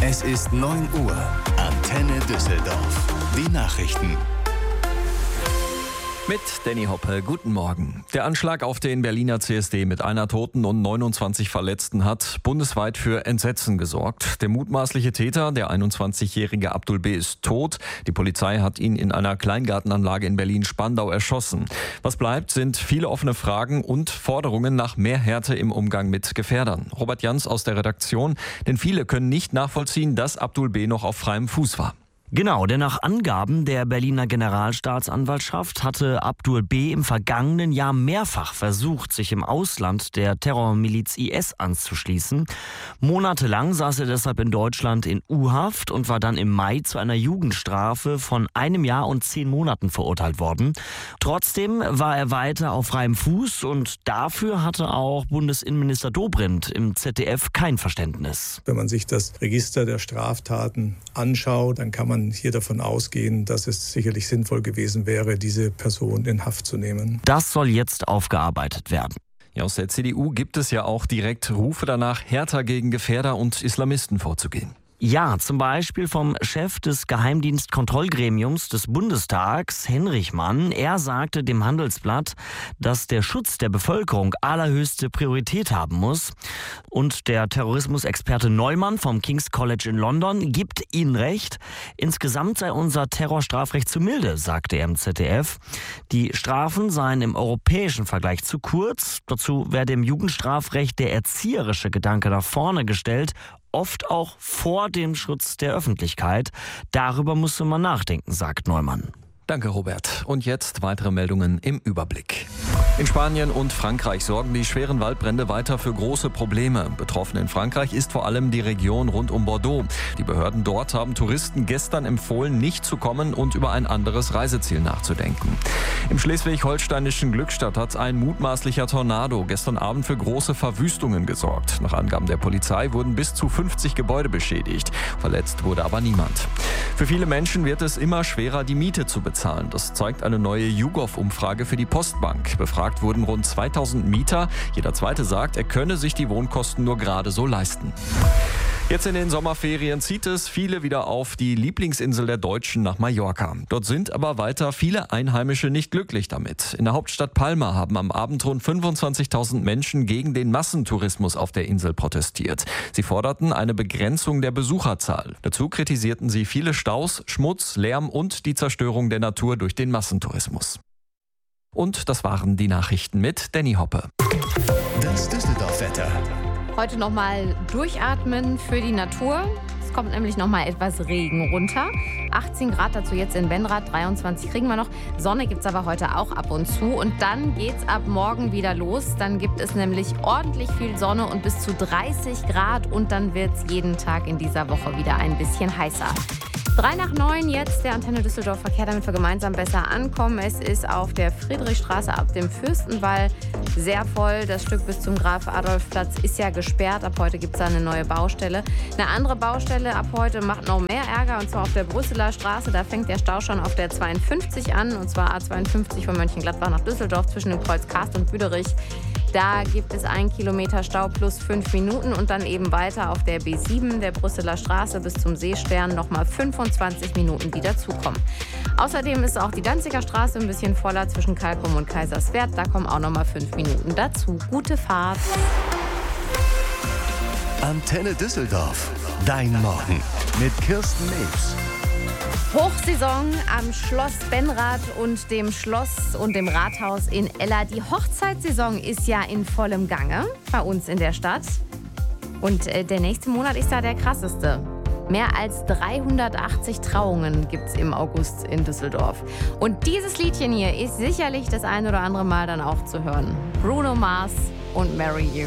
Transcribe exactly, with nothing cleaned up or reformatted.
Es ist neun Uhr. Antenne Düsseldorf. Die Nachrichten. Mit Danny Hoppe, guten Morgen. Der Anschlag auf den Berliner C S D mit einer Toten und neunundzwanzig Verletzten hat bundesweit für Entsetzen gesorgt. Der mutmaßliche Täter, der einundzwanzigjährige Abdul B., ist tot. Die Polizei hat ihn in einer Kleingartenanlage in Berlin-Spandau erschossen. Was bleibt, sind viele offene Fragen und Forderungen nach mehr Härte im Umgang mit Gefährdern. Robert Jans aus der Redaktion, denn viele können nicht nachvollziehen, dass Abdul B. noch auf freiem Fuß war. Genau, denn nach Angaben der Berliner Generalstaatsanwaltschaft hatte Abdul B. im vergangenen Jahr mehrfach versucht, sich im Ausland der Terrormiliz I S anzuschließen. Monatelang saß er deshalb in Deutschland in U-Haft und war dann im Mai zu einer Jugendstrafe von einem Jahr und zehn Monaten verurteilt worden. Trotzdem war er weiter auf freiem Fuß und dafür hatte auch Bundesinnenminister Dobrindt im Z D F kein Verständnis. Wenn man sich das Register der Straftaten anschaut, dann kann man hier davon ausgehen, dass es sicherlich sinnvoll gewesen wäre, diese Person in Haft zu nehmen. Das soll jetzt aufgearbeitet werden. Ja, aus der C D U gibt es ja auch direkt Rufe danach, härter gegen Gefährder und Islamisten vorzugehen. Ja, zum Beispiel vom Chef des Geheimdienstkontrollgremiums des Bundestags, Henrich Mann. Er sagte dem Handelsblatt, dass der Schutz der Bevölkerung allerhöchste Priorität haben muss. Und der Terrorismusexperte Neumann vom King's College in London gibt ihnen recht. Insgesamt sei unser Terrorstrafrecht zu milde, sagte er im Z D F. Die Strafen seien im europäischen Vergleich zu kurz. Dazu werde im Jugendstrafrecht der erzieherische Gedanke nach vorne gestellt, oft auch vor dem Schutz der Öffentlichkeit. Darüber musste man nachdenken, sagt Neumann. Danke, Robert. Und jetzt weitere Meldungen im Überblick. In Spanien und Frankreich sorgen die schweren Waldbrände weiter für große Probleme. Betroffen in Frankreich ist vor allem die Region rund um Bordeaux. Die Behörden dort haben Touristen gestern empfohlen, nicht zu kommen und über ein anderes Reiseziel nachzudenken. Im schleswig-holsteinischen Glückstadt hat ein mutmaßlicher Tornado gestern Abend für große Verwüstungen gesorgt. Nach Angaben der Polizei wurden bis zu fünfzig Gebäude beschädigt. Verletzt wurde aber niemand. Für viele Menschen wird es immer schwerer, die Miete zu bezahlen. Das zeigt eine neue YouGov-Umfrage für die Postbank. Befragt wurden rund zweitausend Mieter. Jeder Zweite sagt, er könne sich die Wohnkosten nur gerade so leisten. Jetzt in den Sommerferien zieht es viele wieder auf die Lieblingsinsel der Deutschen nach Mallorca. Dort sind aber weiter viele Einheimische nicht glücklich damit. In der Hauptstadt Palma haben am Abend rund fünfundzwanzigtausend Menschen gegen den Massentourismus auf der Insel protestiert. Sie forderten eine Begrenzung der Besucherzahl. Dazu kritisierten sie viele Staus, Schmutz, Lärm und die Zerstörung der Natur durch den Massentourismus. Und das waren die Nachrichten mit Danny Hoppe. Das Düsseldorf-Wetter. Heute nochmal durchatmen für die Natur. Es kommt nämlich nochmal etwas Regen runter. achtzehn Grad dazu jetzt in Benrath, dreiundzwanzig kriegen wir noch. Sonne gibt es aber heute auch ab und zu. Und dann geht's ab morgen wieder los. Dann gibt es nämlich ordentlich viel Sonne und bis zu dreißig Grad. Und dann wird es jeden Tag in dieser Woche wieder ein bisschen heißer. Drei nach neun jetzt, der Antenne Düsseldorf Verkehr, damit wir gemeinsam besser ankommen. Es ist auf der Friedrichstraße ab dem Fürstenwall sehr voll. Das Stück bis zum Graf-Adolf-Platz ist ja gesperrt. Ab heute gibt es da eine neue Baustelle. Eine andere Baustelle ab heute macht noch mehr Ärger, und zwar auf der Brüsseler Straße. Da fängt der Stau schon auf der zweiundfünfzig an, und zwar A zweiundfünfzig von Mönchengladbach nach Düsseldorf zwischen dem Kreuz Karst und Büderich. Da gibt es ein Kilometer Stau plus fünf Minuten und dann eben weiter auf der B sieben, der Brüsseler Straße bis zum Seestern nochmal fünfundzwanzig Minuten, die dazukommen. Außerdem ist auch die Danziger Straße ein bisschen voller zwischen Kalkum und Kaiserswerth. Da kommen auch nochmal fünf Minuten dazu. Gute Fahrt. Antenne Düsseldorf. Dein Morgen mit Kirsten Nebs. Hochsaison am Schloss Benrath und dem Schloss und dem Rathaus in Ella. Die Hochzeitssaison ist ja in vollem Gange bei uns in der Stadt. Und äh, der nächste Monat ist da der krasseste. Mehr als dreihundertachtzig Trauungen gibt es im August in Düsseldorf. Und dieses Liedchen hier ist sicherlich das ein oder andere Mal dann auch zu hören. Bruno Mars und Marry You.